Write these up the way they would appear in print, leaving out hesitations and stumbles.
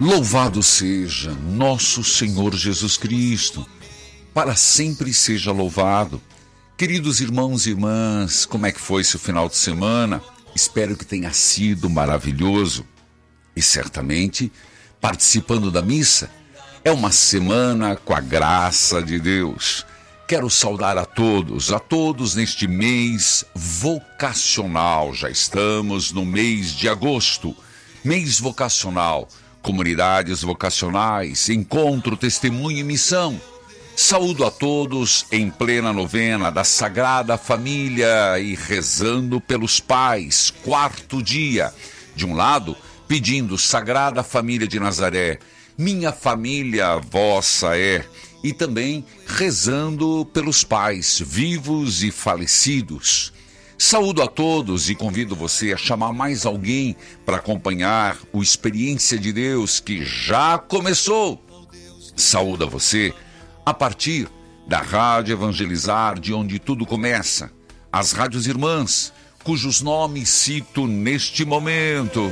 Louvado seja nosso Senhor Jesus Cristo, para sempre seja louvado. Queridos irmãos e irmãs, como é que foi seu final de semana? Espero que tenha sido maravilhoso. E certamente, participando da missa, é uma semana com a graça de Deus. Quero saudar a todos neste mês vocacional. Já estamos no mês de agosto, mês vocacional. Comunidades vocacionais, encontro, testemunho e missão. Saúdo a todos em plena novena da Sagrada Família e rezando pelos pais, 4º dia. De um lado, pedindo Sagrada Família de Nazaré, minha família vossa é. E também rezando pelos pais, vivos e falecidos. Saúdo a todos e convido você a chamar mais alguém para acompanhar o Experiência de Deus que já começou. Saúdo a você a partir da Rádio Evangelizar, de onde tudo começa. As rádios irmãs, cujos nomes cito neste momento.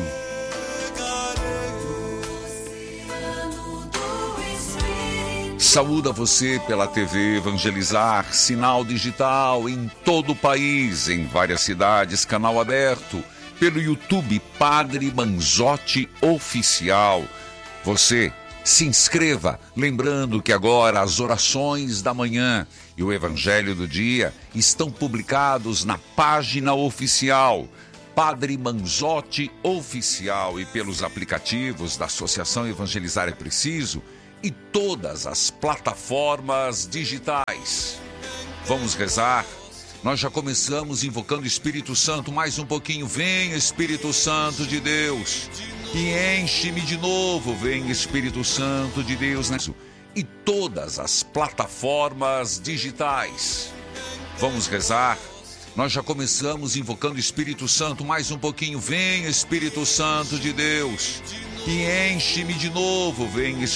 Saúdo a você pela TV Evangelizar, sinal digital em todo o país, em várias cidades, canal aberto, pelo YouTube Padre Manzotti Oficial. Você se inscreva, lembrando que agora as orações da manhã e o Evangelho do dia estão publicados na página oficial Padre Manzotti Oficial e pelos aplicativos da Associação Evangelizar é Preciso e todas as plataformas digitais. Vamos rezar. Nós já começamos invocando o Espírito Santo. Mais um pouquinho. Vem, Espírito Santo de Deus, e enche-me de novo. Vem, Espírito Santo de Deus. E todas as plataformas digitais. Vamos rezar. Nós já começamos invocando o Espírito Santo. Mais um pouquinho. Vem, Espírito Santo de Deus, e enche-me de novo. Vem,